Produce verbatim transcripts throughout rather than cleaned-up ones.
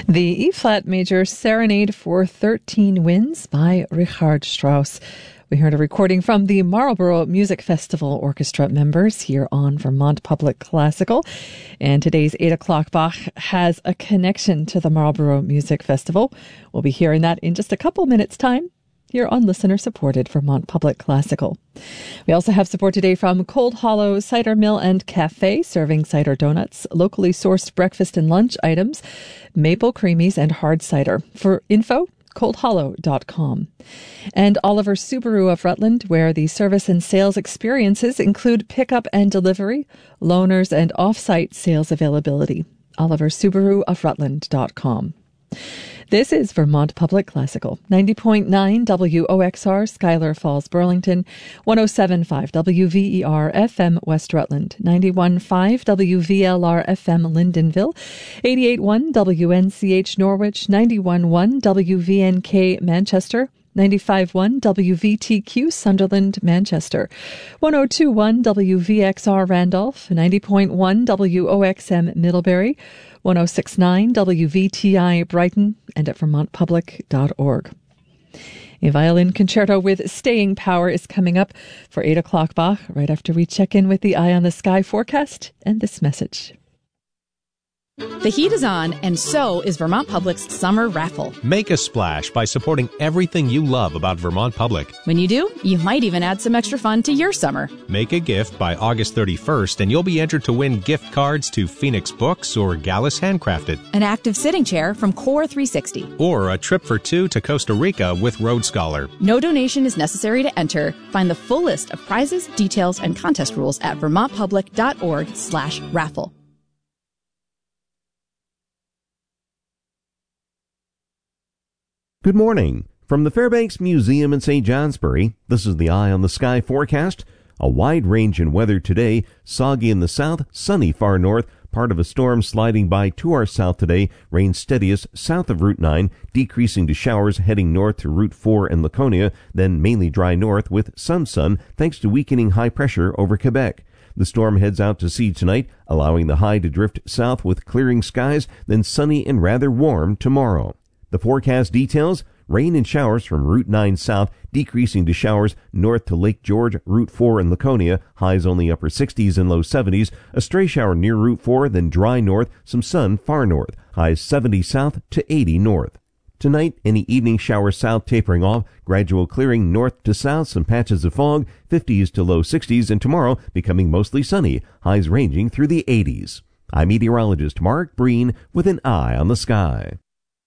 The E-flat major Serenade for thirteen Winds by Richard Strauss. We heard a recording from the Marlborough Music Festival Orchestra members here on Vermont Public Classical. And today's eight o'clock Bach has a connection to the Marlborough Music Festival. We'll be hearing that in just a couple minutes' time here on listener-supported Vermont Public Classical. We also have support today from Cold Hollow Cider Mill and Cafe, serving cider donuts, locally sourced breakfast and lunch items, maple creamies, and hard cider. For info, cold hollow dot com. And Oliver Subaru of Rutland, where the service and sales experiences include pickup and delivery, loaners, and off-site sales availability. Oliver Subaru of Rutland dot com. This is Vermont Public Classical, ninety point nine W O X R, Schuyler Falls, Burlington, one oh seven point five W V E R F M, West Rutland, ninety-one point five W V L R F M, Lyndonville, eighty-eight point one W N C H, Norwich, ninety-one point one W V N K, Manchester, ninety-five point one W V T Q, Sunderland, Manchester, one oh two point one W V X R, Randolph, ninety point one W O X M, Middlebury, one oh six point nine W V T I, Brighton, and at vermont public dot org. A violin concerto with staying power is coming up for eight o'clock Bach, right after we check in with the Eye on the Sky forecast and this message. The heat is on, and so is Vermont Public's summer raffle. Make a splash by supporting everything you love about Vermont Public. When you do, you might even add some extra fun to your summer. Make a gift by August thirty-first, and you'll be entered to win gift cards to Phoenix Books or Gallus Handcrafted, an active sitting chair from Core three sixty, or a trip for two to Costa Rica with Road Scholar. No donation is necessary to enter. Find the full list of prizes, details, and contest rules at vermont public dot org slash raffle. Good morning. From the Fairbanks Museum in Saint Johnsbury, this is the Eye on the Sky forecast. A wide range in weather today, soggy in the south, sunny far north, part of a storm sliding by to our south today, rain steadiest south of Route nine, decreasing to showers heading north to Route four and Laconia, then mainly dry north with some sun thanks to weakening high pressure over Quebec. The storm heads out to sea tonight, allowing the high to drift south with clearing skies, then sunny and rather warm tomorrow. The forecast details: rain and showers from Route nine south, decreasing to showers north to Lake George, Route four and Laconia, highs only upper sixties and low seventies, a stray shower near Route four, then dry north, some sun far north, highs seventy south to eighty north. Tonight, any evening showers south tapering off, gradual clearing north to south, some patches of fog, fifties to low sixties, and tomorrow becoming mostly sunny, highs ranging through the eighties. I'm meteorologist Mark Breen with an Eye on the Sky.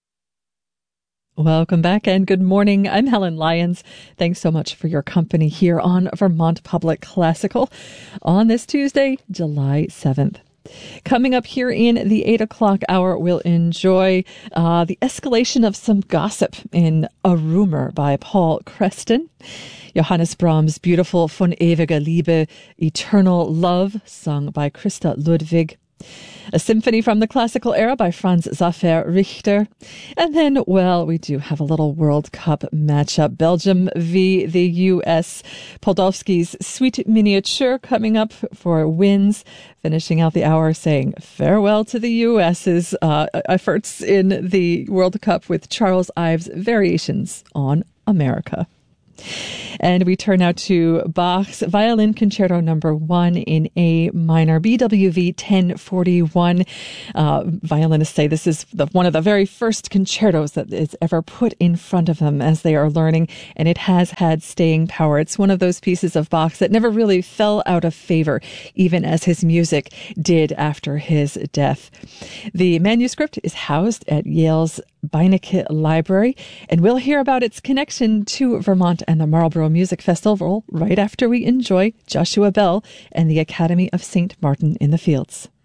Welcome back and good morning. I'm Helen Lyons. Thanks so much for your company here on Vermont Public Classical on this Tuesday, July seventh. Coming up here in the eight o'clock hour, we'll enjoy uh, the escalation of some gossip in A Rumor by Paul Creston. Johannes Brahms' beautiful Von ewiger Liebe, Eternal Love, sung by Christa Ludwig. A symphony from the classical era by Franz Xaver Richter. And then, well, we do have a little World Cup matchup. Belgium v the U S. Poldovsky's Sweet Miniature coming up for wins. Finishing out the hour saying farewell to the U S's uh, efforts in the World Cup with Charles Ives' Variations on America. And we turn now to Bach's Violin Concerto Number One in A minor, B W V ten forty-one. Uh, violinists say this is the, one of the very first concertos that is ever put in front of them as they are learning, and it has had staying power. It's one of those pieces of Bach's that never really fell out of favor, even as his music did after his death. The manuscript is housed at Yale's Beinecke Library, and we'll hear about its connection to Vermont and the Marlborough Music Festival right after we enjoy Joshua Bell and the Academy of Saint Martin in the Fields.